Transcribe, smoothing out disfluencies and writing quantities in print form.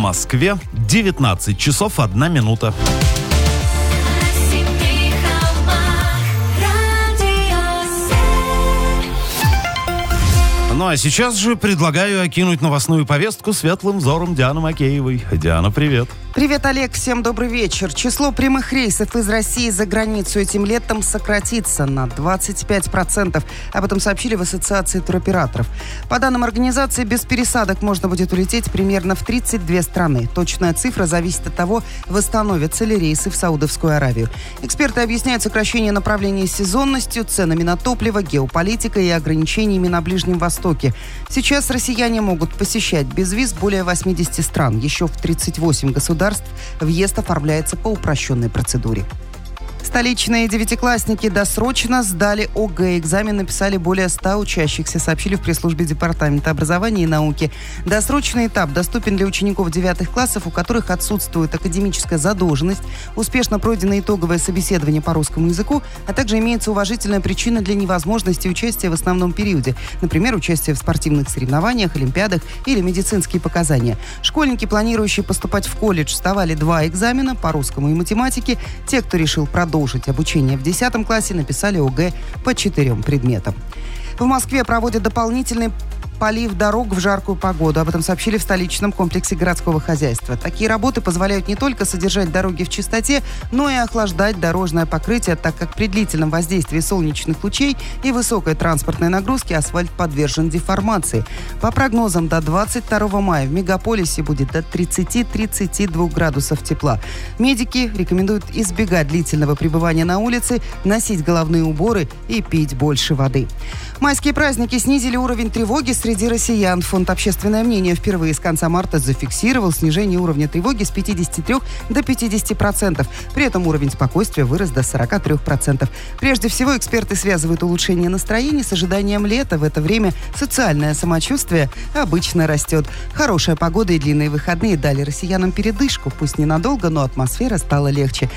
Москве 19 часов 1 минута. Ну а сейчас же предлагаю окинуть новостную повестку светлым взором Дианы Макеевой. Диана, привет. Привет, Олег. Всем добрый вечер. Число прямых рейсов из России за границу этим летом сократится на 25%. Об этом сообщили в Ассоциации туроператоров. По данным организации, без пересадок можно будет улететь примерно в 32 страны. Точная цифра зависит от того, восстановятся ли рейсы в Саудовскую Аравию. Эксперты объясняют сокращение направления сезонностью, ценами на топливо, геополитикой и ограничениями на Ближнем Востоке. Сейчас россияне могут посещать без виз более 80 стран. Еще в 38 государств въезд оформляется по упрощенной процедуре. Столичные девятиклассники досрочно сдали ОГЭ. Экзамен написали более 100 учащихся, сообщили в пресс-службе Департамента образования и науки. Досрочный этап доступен для учеников 9 классов, у которых отсутствует академическая задолженность, успешно пройдено итоговое собеседование по русскому языку, а также имеется уважительная причина для невозможности участия в основном периоде, например, участие в спортивных соревнованиях, олимпиадах или медицинские показания. Школьники, планирующие поступать в колледж, сдавали 2 экзамена по русскому и математике. Те, кто решил продолжить обучение в 10 классе, написали ОГЭ по 4 предметам. В Москве проводят дополнительный полив дорог в жаркую погоду. Об этом сообщили в столичном комплексе городского хозяйства. Такие работы позволяют не только содержать дороги в чистоте, но и охлаждать дорожное покрытие, так как при длительном воздействии солнечных лучей и высокой транспортной нагрузки асфальт подвержен деформации. По прогнозам, до 22 мая в мегаполисе будет до 30-32 градусов тепла. Медики рекомендуют избегать длительного пребывания на улице, носить головные уборы и пить больше воды. Майские праздники снизили уровень тревоги среди россиян. Фонд «Общественное мнение» впервые с конца марта зафиксировал снижение уровня тревоги с 53 до 50%. При этом уровень спокойствия вырос до 43%. Прежде всего, эксперты связывают улучшение настроения с ожиданием лета. В это время социальное самочувствие обычно растет. Хорошая погода и длинные выходные дали россиянам передышку. Пусть ненадолго, но атмосфера стала легче.